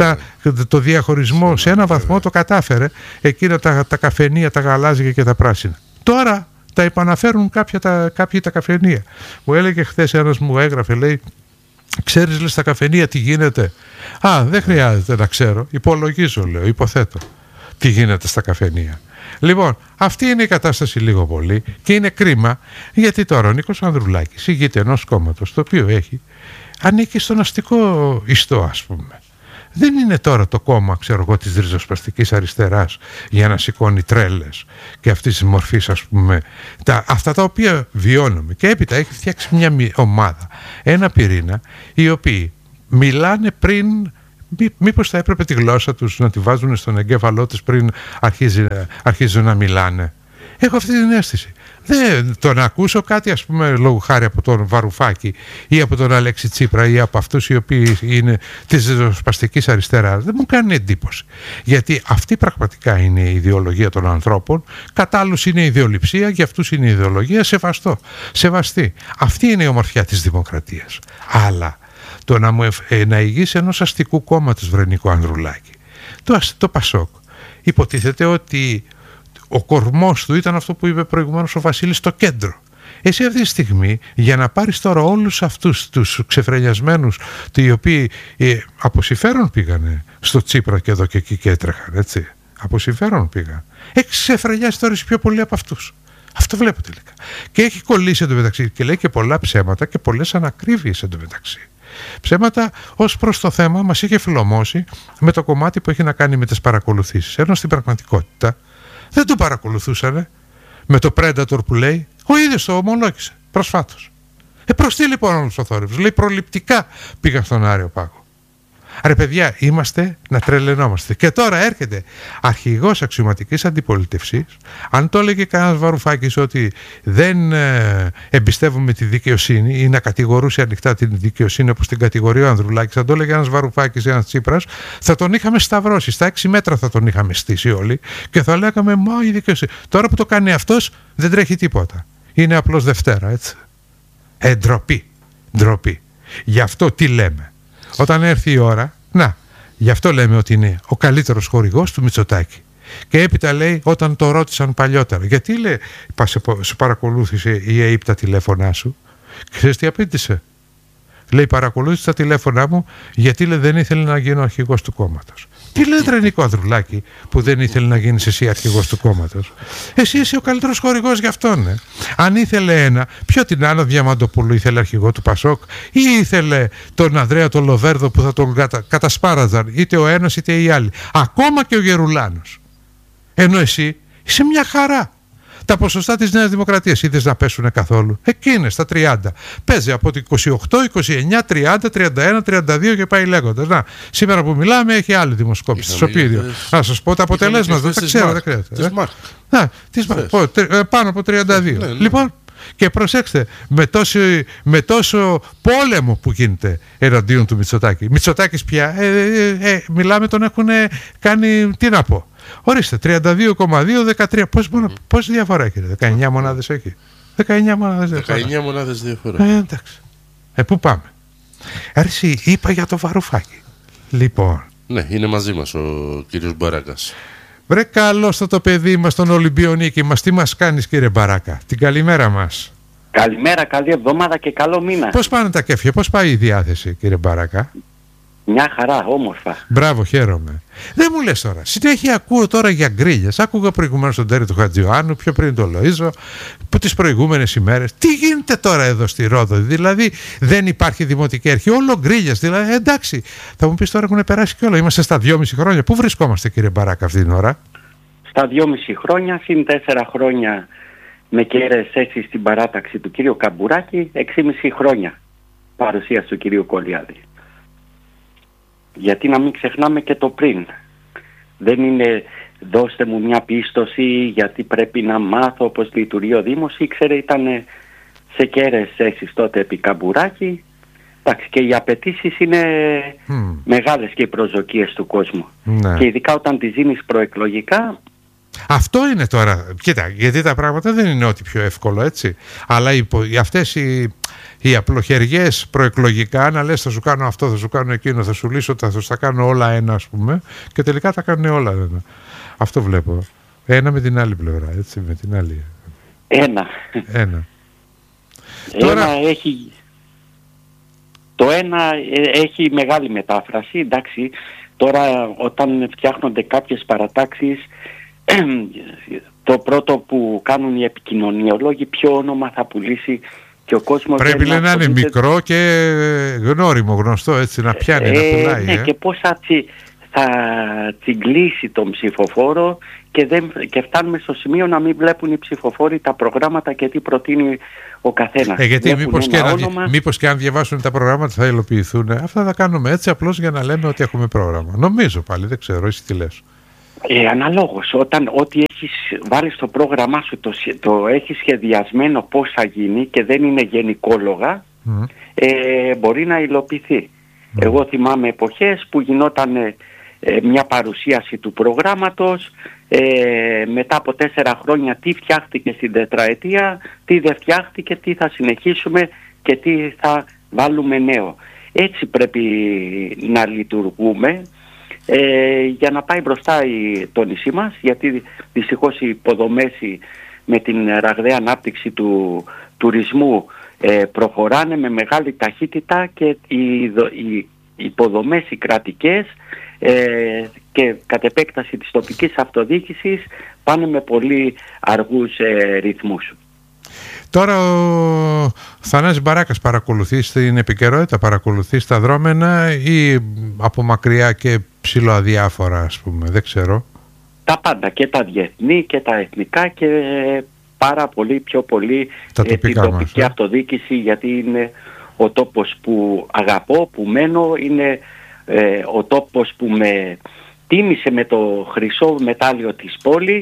το διαχωρισμό σε ένα βαθμό, το κατάφερε. Εκείνα τα καφενεία, τα γαλάζια και τα πράσινα. Τώρα τα επαναφέρουν κάποιοι τα καφενεία. Μου έλεγε χθες ένας, μου έγραφε, λέει, ξέρεις λες στα καφενεία τι γίνεται? Δεν χρειάζεται να ξέρω, υπολογίζω, λέω, υποθέτω τι γίνεται στα καφενεία. Λοιπόν, αυτή είναι η κατάσταση λίγο πολύ και είναι κρίμα, γιατί τώρα ο Νίκος Ανδρουλάκης ηγείται ενός κόμματος το οποίο ανήκει στον αστικό ιστό, ας πούμε. Δεν είναι τώρα το κόμμα, ξέρω εγώ, της ριζοσπαστικής αριστεράς για να σηκώνει τρέλες και αυτής της μορφής, ας πούμε, αυτά τα οποία βιώνουμε. Και έπειτα έχει φτιάξει μια ομάδα, ένα πυρήνα, οι οποίοι μιλάνε πριν Μήπως θα έπρεπε τη γλώσσα τους να τη βάζουν στον εγκέφαλό τους πριν αρχίζουν να μιλάνε? Έχω αυτή την αίσθηση. Δεν το να ακούσω κάτι, ας πούμε, λόγω χάρη από τον Βαρουφάκη ή από τον Αλέξη Τσίπρα ή από αυτούς οι οποίοι είναι της ριζοσπαστικής αριστεράς, δεν μου κάνει εντύπωση. Γιατί αυτή πραγματικά είναι η ιδεολογία των ανθρώπων, κατά άλλους είναι η ιδεολειψία, για αυτούς είναι η ιδεολογία, σεβαστή. Αυτή είναι η ομορφιά της δημοκρατίας. Αλλά το να ηγείς ενός αστικού κόμματος, Βρενικό Ανδρουλάκη, το Πασόκ, υποτίθεται ότι ο κορμός του ήταν αυτό που είπε προηγουμένως ο Βασίλης, στο κέντρο. Εσύ αυτή τη στιγμή, για να πάρεις τώρα όλους αυτούς τους ξεφρενιασμένους, οι οποίοι από συμφέρον πήγανε στο Τσίπρα και εδώ και εκεί και έτρεχαν, έτσι. Από συμφέρον πήγαν. Έχει ξεφρενιάσει τώρα πιο πολύ από αυτούς. Αυτό βλέπω τελικά. Και έχει κολλήσει εντωμεταξύ και λέει και πολλά ψέματα και πολλές ανακρίβειες εντωμεταξύ. Ψέματα ως προς το θέμα μας είχε φιλομώσει με το κομμάτι που έχει να κάνει με τις παρακολουθήσεις. Ενώ στην πραγματικότητα δεν το παρακολουθούσανε με το Predator που λέει, ο ίδιος το ομολόγησε προσφάτως. Προς τι λοιπόν όλος ο θόρυβος? Λέει προληπτικά πήγαν στον Άριο Πάγο. Ρε παιδιά, είμαστε να τρελαινόμαστε. Και τώρα έρχεται αρχηγός αξιωματικής αντιπολίτευσης. Αν το έλεγε κανένας Βαρουφάκης ότι δεν εμπιστεύουμε τη δικαιοσύνη ή να κατηγορούσε ανοιχτά την δικαιοσύνη όπως την κατηγορεί ο Ανδρουλάκης, αν το έλεγε ένας Βαρουφάκης ή ένας Τσίπρας, θα τον είχαμε σταυρώσει. Στα 6 μέτρα θα τον είχαμε στήσει όλοι και θα λέγαμε μα η δικαιοσύνη. Τώρα που το κάνει αυτός δεν τρέχει τίποτα. Είναι απλώς Δευτέρα, έτσι. Ντροπή. Γι' αυτό τι λέμε? Όταν έρθει η ώρα, γι' αυτό λέμε ότι είναι ο καλύτερος χορηγός του Μητσοτάκη. Και έπειτα λέει, όταν το ρώτησαν παλιότερα, γιατί λέει, σου παρακολούθησε η ΑΕΠ τα τηλέφωνά σου? Ξέρεις τι απήντησε? Λέει, παρακολούθησε τα τηλέφωνά μου γιατί λέει, δεν ήθελε να γίνω αρχηγός του κόμματος. Τι λέει Βρενικό Ανδρουλάκη που δεν ήθελε να γίνεις εσύ αρχηγός του κόμματος? Εσύ είσαι ο καλύτερος χορηγός για αυτόν. Αν ήθελε ένα, ποιο την Άννα Διαμαντοπούλου ήθελε αρχηγό του Πασόκ ή ήθελε τον Ανδρέα τον Λοβέρδο που θα τον κατασπάραζαν είτε ο ένας είτε οι άλλοι? Ακόμα και ο Γερουλάνος. Ενώ εσύ είσαι μια χαρά. Τα ποσοστά της Νέας Δημοκρατίας είδες να πέσουν καθόλου? Εκείνες τα 30. Παίζει από το 28, 29, 30, 31, 32 και πάει λέγοντας. Να, σήμερα που μιλάμε έχει άλλη δημοσκόπηση. Σοπίδιο. Να σας πω τα αποτελέσματα. Δεν τα ξέρω, δεν χρειάζεται. Πάνω από 32. Λοιπόν, και προσέξτε, με τόσο πόλεμο που γίνεται εναντίον του Μητσοτάκη. Μητσοτάκης πια, μιλάμε, τον έχουν κάνει, τι να πω. Ορίστε, 32,2, 13. Πόση διαφορά έχει? 19 μονάδες έχει. 19 μονάδες διαφορά. Εντάξει. Πού πάμε? Έρση, είπα για το Βαρουφάκη. Λοιπόν. Ναι, είναι μαζί μας ο κύριος Μπαράκας. Βρε καλώς το παιδί μας, τον Ολυμπιονίκη μας. Τι μας κάνεις, κύριε Μπαράκα? Την καλημέρα μας. Καλημέρα, καλή εβδομάδα και καλό μήνα. Πώς πάνε τα κέφια, πώς πάει η διάθεση, κύριε Μπαράκα? Μια χαρά, όμορφα. Μπράβο, χαίρομαι. Δεν μου λες τώρα, συνέχεια ακούω τώρα για γκρίλιες. Άκουγα προηγουμένως τον Τέρι του Χατζιωάννου, πιο πριν τον Λοΐζο, που τις προηγούμενες ημέρες. Τι γίνεται τώρα εδώ στη Ρόδο? Δηλαδή δεν υπάρχει δημοτική αρχή, όλο γκρίλιες. Δηλαδή εντάξει, θα μου πεις τώρα έχουν περάσει και όλα. Είμαστε στα 2,5 χρόνια. Πού βρισκόμαστε, κύριε Μπαράκα, αυτή την ώρα? Στα 2,5 χρόνια, συν 4 χρόνια με κέρες έτσι στην παράταξη του κύριου Καμπουράκη, 6,5 χρόνια παρουσία του κυρίου Κολιάδη. Γιατί να μην ξεχνάμε και το πριν. Δεν είναι δώστε μου μια πίστοση γιατί πρέπει να μάθω πώς λειτουργεί ο Δήμος. Ήξερε, ήταν σε κέρες θέσεις τότε επί Καμπουράκη. Εντάξει, και οι απαιτήσεις είναι μεγάλες και οι προσδοκίες του κόσμου. Ναι. Και ειδικά όταν τις δίνεις προεκλογικά. Αυτό είναι τώρα. Κοίτα, γιατί τα πράγματα δεν είναι ό,τι πιο εύκολο, έτσι. Αλλά αυτές οι απλοχεριές προεκλογικά, να λες θα σου κάνω αυτό, θα σου κάνω εκείνο, θα σου λύσω, θα τα κάνω όλα ένα, ας πούμε, και τελικά τα κάνουν όλα ένα. Αυτό βλέπω. Ένα με την άλλη πλευρά, έτσι, με την άλλη. Ένα. Τώρα έχει. Το ένα έχει μεγάλη μετάφραση, εντάξει. Τώρα όταν φτιάχνονται κάποιες παρατάξεις, το πρώτο που κάνουν οι επικοινωνιολόγοι, ποιο όνομα θα πουλήσει και ο κόσμος. Πρέπει να είναι μικρό και γνώριμο, γνωστό, έτσι, να πιάνει, να πουλάει. Ναι, και πώς θα τσιγκλίσει τον ψηφοφόρο και φτάνουμε στο σημείο να μην βλέπουν οι ψηφοφόροι τα προγράμματα και τι προτείνει ο καθένας. Γιατί μήπως και αν διαβάσουν τα προγράμματα θα υλοποιηθούν. Αυτά θα κάνουμε έτσι απλώς για να λέμε ότι έχουμε πρόγραμμα. Νομίζω πάλι, δεν ξέρω, εσύ τι λες. Αναλόγως, ό,τι έχεις βάλει στο πρόγραμμά σου το έχεις σχεδιασμένο πώς θα γίνει και δεν είναι γενικόλογα, μπορεί να υλοποιηθεί. Εγώ θυμάμαι εποχές που γινόταν μια παρουσίαση του προγράμματος, μετά από 4 χρόνια τι φτιάχτηκε στην τετραετία, τι δεν φτιάχτηκε, τι θα συνεχίσουμε και τι θα βάλουμε νέο. Έτσι πρέπει να λειτουργούμε για να πάει μπροστά το νησί μας, γιατί δυστυχώς οι υποδομές με την ραγδαία ανάπτυξη του τουρισμού προχωράνε με μεγάλη ταχύτητα και οι υποδομές οι κρατικές και κατ' επέκταση της τοπικής αυτοδιοίκησης πάνε με πολύ αργούς ρυθμούς. Τώρα ο Θανάσης Μπαράκας παρακολουθεί στην επικαιρότητα, παρακολουθεί τα δρόμενα ή από μακριά και ψιλοαδιάφορα, ας πούμε, δεν ξέρω. Τα πάντα, και τα διεθνή και τα εθνικά και πάρα πολύ πιο πολύ την τοπική αυτοδιοίκηση, γιατί είναι ο τόπος που αγαπώ, που μένω, είναι ο τόπος που με τίμησε με το χρυσό μετάλλιο της πόλης.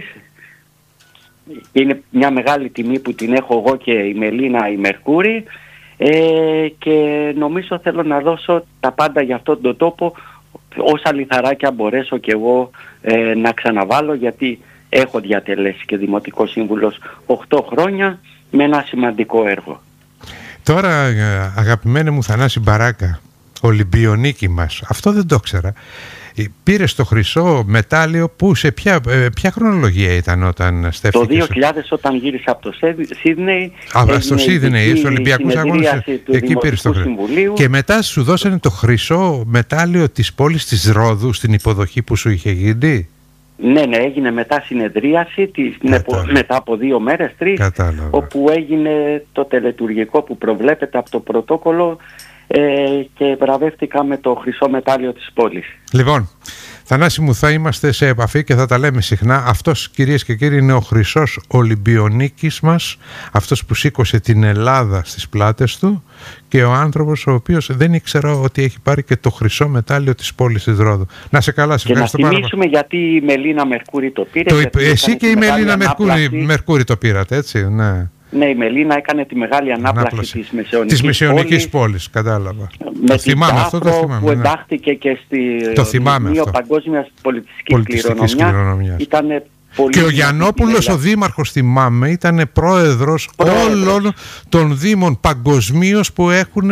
Είναι μια μεγάλη τιμή που την έχω εγώ και η Μελίνα η Μερκούρη, και νομίζω θέλω να δώσω τα πάντα για αυτόν τον τόπο, όσα λιθαράκια μπορέσω και εγώ να ξαναβάλω, γιατί έχω διατελέσει και Δημοτικός Σύμβουλος 8 χρόνια με ένα σημαντικό έργο. Τώρα, αγαπημένη μου Θανάση Μπαράκα, Ολυμπιονίκη μας, αυτό δεν το ξέρα. Πήρες το χρυσό μετάλλιο που σε ποια χρονολογία ήταν όταν στέφθηκες? Το 2000 όταν γύρισα από το Σίδνεϊ. Στο Σίδνεϊ, στους Ολυμπιακούς Αγώνες, εκεί πήρες το χρυσό. Και μετά σου δώσανε το χρυσό μετάλλιο της πόλης της Ρόδου στην υποδοχή που σου είχε γίνει. Ναι, έγινε μετά συνεδρίαση, μετά από 2 μέρες, 3, όπου έγινε το τελετουργικό που προβλέπεται από το πρωτόκολλο, και βραβεύτηκα με το χρυσό μετάλλιο της πόλης. Λοιπόν, Θανάση μου, θα είμαστε σε επαφή και θα τα λέμε συχνά. Αυτός, κυρίες και κύριοι, είναι ο χρυσός Ολυμπιονίκης μας, αυτός που σήκωσε την Ελλάδα στις πλάτες του και ο άνθρωπος ο οποίος δεν ήξερα ότι έχει πάρει και το χρυσό μετάλλιο της πόλης της Ρόδου. Να σε καλά, σε ευχαριστώ πάρα πολύ. Και να θυμίσουμε γιατί η Μελίνα Μερκούρη το πήρε. Εσύ και η Μελίνα Μερκούρη το πήρατε, έτσι, ναι. Ναι, η Μελίνα έκανε τη μεγάλη ανάπλαση της Μεσαιωνικής πόλης, κατάλαβα. Με την Τάφρο που εντάχθηκε και στη παγκόσμια πολιτιστική κληρονομιά. Ήτανε πολύ. Και ο Γιαννόπουλος, ο δήμαρχος, θυμάμαι, ήταν πρόεδρος όλων των δήμων παγκοσμίως που έχουν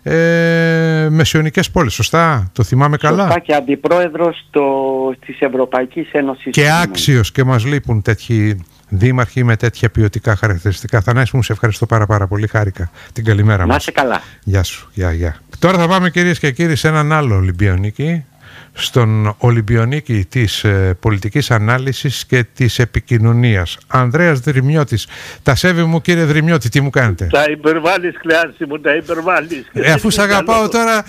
μεσαιωνικές πόλεις. Σωστά, το θυμάμαι καλά. Σωστά, και αντιπρόεδρος της Ευρωπαϊκής Ένωσης. Και άξιος, και μας λείπουν τέτοιοι δήμαρχοι με τέτοια ποιοτικά χαρακτηριστικά. Θανάση μου, σε ευχαριστώ πάρα πολύ. Χάρηκα. Την καλημέρα μας. Να είσαι καλά. Γεια σου. Γεια. Τώρα θα πάμε, κυρίες και κύριοι, σε έναν άλλο Ολυμπιονίκη. Στον Ολυμπιονίκη της πολιτικής ανάλυσης και της επικοινωνίας. Ανδρέας Δρυμιώτης. Τα σέβη μου, κύριε Δρυμιώτη, τι μου κάνετε? Τα υπερβάλλεις, Κλεάνση μου, τα υπερβάλλεις. Αφού σ' αγαπάω τώρα,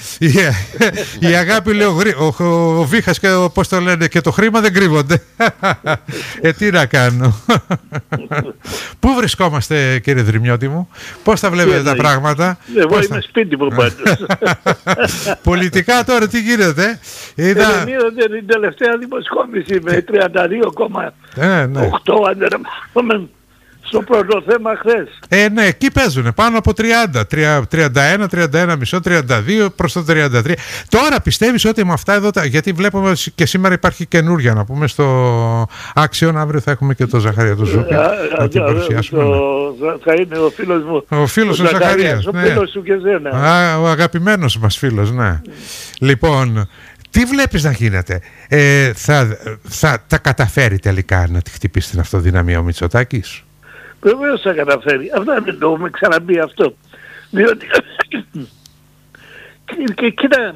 η αγάπη, λέει ο Βίχας και πώς το λένε, και το χρήμα δεν κρύβονται. Τι να κάνω. Πού βρισκόμαστε, κύριε Δρυμιώτη μου? Πώς τα βλέπετε τα πράγματα? Εγώ είμαι σπίτι μου πάντως. Πολιτικά τώρα τι γίνεται? Είδατε την τελευταία δημοσκόπηση με 32,8 στο πρώτο θέμα χθες. Ναι, εκεί παίζουνε πάνω από 30, 31,5, 32 προς το 33. Τώρα πιστεύεις ότι με αυτά εδώ, γιατί βλέπουμε και σήμερα υπάρχει καινούργια, να πούμε, στο Άξιον, αύριο θα έχουμε και το Ζαχαρία του Ζούπη, να την παρουσιάσουμε. Θα είναι ο φίλος μου, ο φίλος ο Ζαχαρίας, ο φίλος σου και εσένα. Ο αγαπημένος μας φίλος, ναι. Λοιπόν, τι βλέπεις να γίνεται? Θα τα καταφέρει τελικά να τη χτυπήσει την αυτοδυναμία ο Μητσοτάκης? Βεβαίως θα καταφέρει. Αυτά δεν το έχουμε ξαναπεί αυτό. Διότι κοίτα,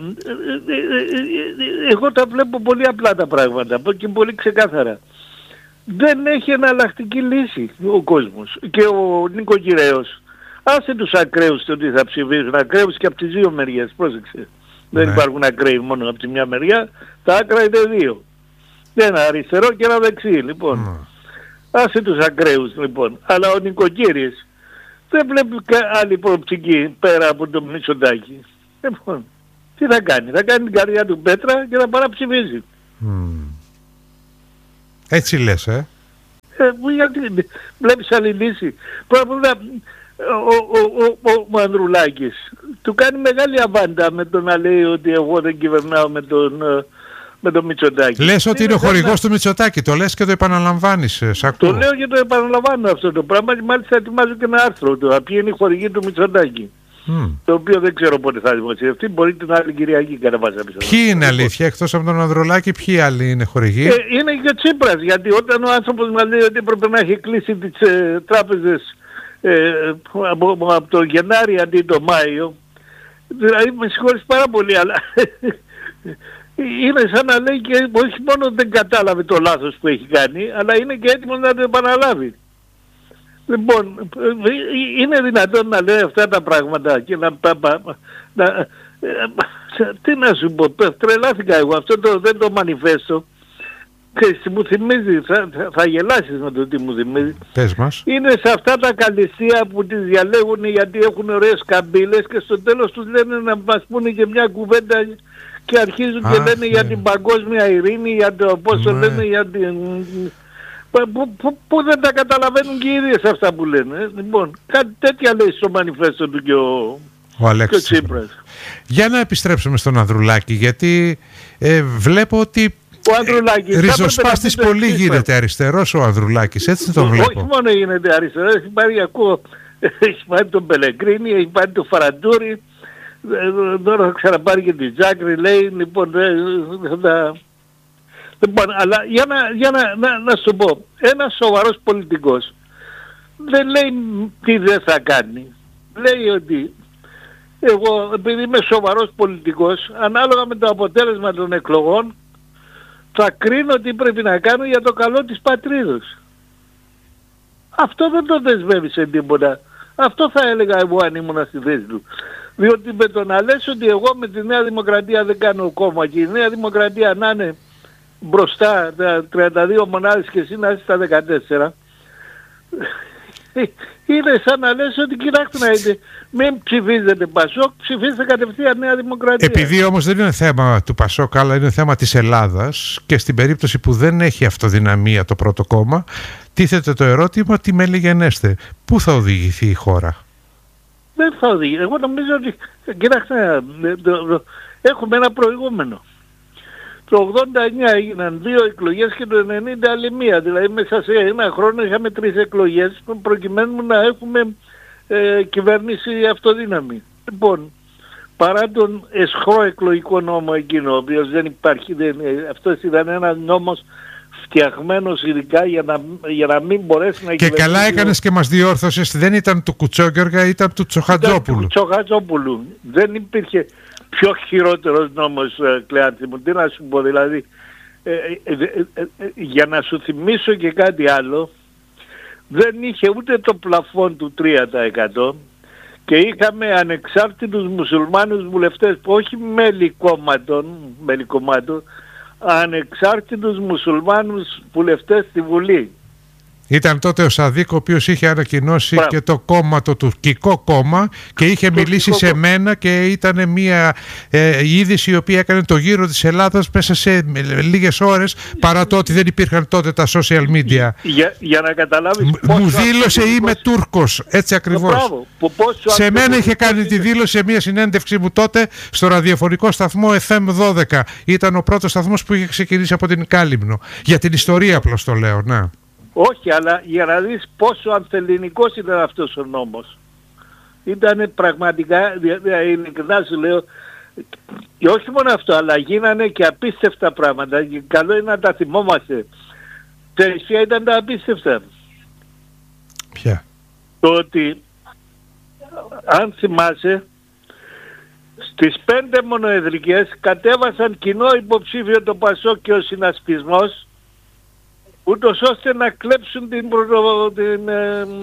εγώ τα βλέπω πολύ απλά τα πράγματα και πολύ ξεκάθαρα. Δεν έχει εναλλακτική λύση ο κόσμος. Και ο νοικοκυρέος, άσε τους ακραίους το ότι θα ψηφίσουν, ακραίους και από τις δύο μεριές, πρόσεξε. Δεν υπάρχουν ακραίοι μόνο από τη μια μεριά, τα άκρα είναι δύο. Ένα αριστερό και ένα δεξί, λοιπόν. Άσε τους ακραίους, λοιπόν. Αλλά ο νοικοκύρης δεν βλέπει άλλη προοπτική πέρα από το Μητσοτάκη. Λοιπόν, τι θα κάνει? Θα κάνει την καρδιά του πέτρα και θα παραψηφίσει. Έτσι λες, Γιατί βλέπεις άλλη λύση? Πρώτα ο Ανδρουλάκης του κάνει μεγάλη αβάντα με το να λέει ότι εγώ δεν κυβερνάω με τον Μητσοτάκη. Λες ότι είναι ο χορηγός του Μητσοτάκη, το λες και το επαναλαμβάνεις, σ' ακούω. Το λέω και το επαναλαμβάνω αυτό το πράγμα και μάλιστα ετοιμάζω και ένα άρθρο του. Ποιοι είναι οι χορηγοί του Μητσοτάκη. Το οποίο δεν ξέρω πότε θα δημοσιευτεί, μπορεί την άλλη Κυριακή κατά πάσα πιθανότητα. Ποιοι είναι αλήθεια, εκτός από τον Ανδρουλάκη, ποιοι άλλοι είναι χορηγοί? Είναι και ο Τσίπρας, γιατί όταν ο άνθρωπος μας λέει ότι έπρεπε να έχει κλείσει τις τράπεζες από το Γενάρη αντί το Μάιο, δηλαδή με συγχωρείς πάρα πολύ, αλλά είναι σαν να λέει και όχι μόνο δεν κατάλαβε το λάθος που έχει κάνει, αλλά είναι και έτοιμος να το επαναλάβει. Λοιπόν, είναι δυνατόν να λέει αυτά τα πράγματα και τι να σου πω, τρελάθηκα εγώ, αυτό δεν το μανιφέστο. Και μου θυμίζει, θα γελάσεις με το τι μου θυμίζει. Πες μας. Είναι σε αυτά τα καλυστία που τις διαλέγουν γιατί έχουν ωραίες καμπύλες και στο τέλος τους λένε να μας πούνε και μια κουβέντα και αρχίζουν και λένε για την παγκόσμια ειρήνη, για το πώς το λένε, για την... Που δεν τα καταλαβαίνουν και οι ίδιες αυτά που λένε. Λοιπόν, κάτι τέτοια λέει στο μανιφέστο του και ο Αλέξης Τσίπρας. Για να επιστρέψουμε στον Ανδρουλάκη, γιατί βλέπω ότι ριζοσπάστης πολύ γίνεται αριστερός ο Ανδρουλάκης, έτσι τον βλέπω. Όχι μόνο γίνεται αριστερός, έχει πάρει, ακούω, έχει πάρει τον Πελεγκρίνη, έχει πάρει τον Φαραντούρη, τώρα θα ξαναπάρει και την Τζάκρη, λέει, λοιπόν, αλλά για να σου πω, ένας σοβαρός πολιτικός δεν λέει τι δεν θα κάνει. Λέει ότι εγώ, επειδή είμαι σοβαρός πολιτικός, ανάλογα με το αποτέλεσμα των εκλογών, θα κρίνω τι πρέπει να κάνω για το καλό της πατρίδος. Αυτό δεν το δεσμεύει σε τίποτα. Αυτό θα έλεγα εγώ αν ήμουν στη θέση του. Διότι με το να λες ότι εγώ με τη Νέα Δημοκρατία δεν κάνω κόμμα και η Νέα Δημοκρατία να είναι μπροστά τα 32 μονάδες και εσύ να είσαι στα 14, είναι σαν να λες ότι κοιτάξτε να δείτε, μην ψηφίζετε Πασόκ, ψηφίστε κατευθείαν Νέα Δημοκρατία. Επειδή όμως δεν είναι θέμα του Πασόκ, αλλά είναι θέμα της Ελλάδας και στην περίπτωση που δεν έχει αυτοδυναμία το πρώτο κόμμα, τίθεται το ερώτημα τι μέλη γενέστε. Πού θα οδηγηθεί η χώρα? Δεν θα οδηγηθεί. Εγώ νομίζω ότι, κοιτάξτε, έχουμε ένα προηγούμενο. Το 89 έγιναν 2 εκλογές και το 90 άλλη μία. Δηλαδή μέσα σε ένα χρόνο είχαμε 3 εκλογές προκειμένου να έχουμε κυβέρνηση αυτοδύναμη. Λοιπόν, παρά τον εσχρό εκλογικό νόμο εκείνο, ο οποίος δεν υπάρχει, αυτός ήταν ένας νόμος φτιαγμένος ειδικά για να μην μπορέσει να κυβερνήσει. Και καλά έκανες και μας διόρθωσες, δεν ήταν του Κουτσόγκεργα, ήταν του Τσοχατζόπουλου. Του Τσοχατζόπουλου. Δεν υπήρχε πιο χειρότερος νόμος, Κλεάνθη μου. Τι να σου πω, δηλαδή, για να σου θυμίσω και κάτι άλλο, δεν είχε ούτε το πλαφόν του 3% και είχαμε ανεξάρτητους μουσουλμάνους βουλευτές που όχι μέλη κομμάτων, ανεξάρτητους μουσουλμάνους βουλευτές στη Βουλή. Ήταν τότε ο Σαδίκ ο οποίος είχε ανακοινώσει και το κόμμα, το τουρκικό κόμμα, και είχε μιλήσει σε μένα και ήταν μια είδηση η οποία έκανε το γύρο της Ελλάδας μέσα σε λίγες ώρες, παρά το ότι δεν υπήρχαν τότε τα social media. Για να καταλάβεις μου δήλωσε είμαι Τούρκος, έτσι ακριβώς. Σε μένα είχε κάνει τη δήλωση σε μια συνέντευξη μου τότε στο ραδιοφωνικό σταθμό FM12. Ήταν ο πρώτος σταθμός που είχε ξεκινήσει από την Κάλυμνο. Για την ιστορία απλώς το λέω, ναι. Όχι, αλλά για να δεις πόσο ανθελληνικός ήταν αυτός ο νόμος. Ήταν πραγματικά, ειλικρινά σου λέω, και όχι μόνο αυτό, αλλά γίνανε και απίστευτα πράγματα και καλό είναι να τα θυμόμαστε. Ποια ήταν τα απίστευτα? Ποια? Το ότι, αν θυμάσαι, στις 5 μονοεδρικές κατέβασαν κοινό υποψήφιο το Πασόκ και ο συνασπισμός, ούτως ώστε να κλέψουν την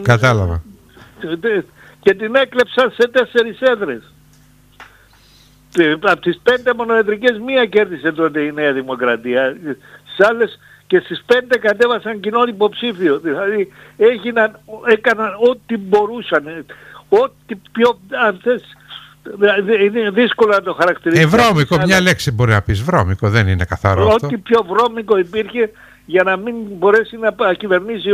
κατάλαβα. Και την έκλεψαν σε 4 έδρες. Από τις 5 μονοεδρικές μία κέρδισε τότε η Νέα Δημοκρατία. Στις άλλες και στις 5 κατέβασαν κοινό υποψήφιο. Δηλαδή έκαναν ό,τι μπορούσαν. Ό,τι πιο, αν θες, είναι δύσκολο να το χαρακτηρίσει. Βρώμικο, μια λέξη μπορεί να πεις. Βρώμικο, δεν είναι καθαρό αυτό. Ό,τι πιο βρώμικο υπήρχε για να μην μπορέσει να κυβερνήσει